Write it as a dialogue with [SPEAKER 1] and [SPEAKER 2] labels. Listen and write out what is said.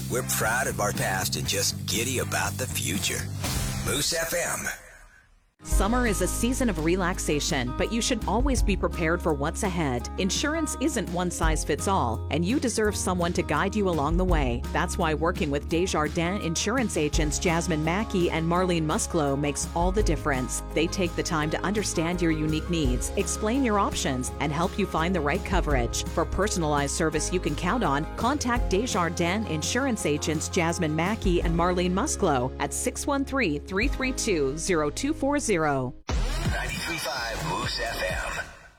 [SPEAKER 1] We're proud of our past and just giddy about the future. Moose FM.
[SPEAKER 2] Summer is a season of relaxation, but you should always be prepared for what's ahead. Insurance isn't one size fits all, and you deserve someone to guide you along the way. That's why working with Desjardins insurance agents Jasmine Mackey and Marlene Musclo makes all the difference. They take the time to understand your unique needs, explain your options, and help you find the right coverage. For personalized service you can count on, contact Desjardins insurance agents Jasmine Mackey and Marlene Musclo at 613-332-0240.
[SPEAKER 1] 93.5 Moose FM.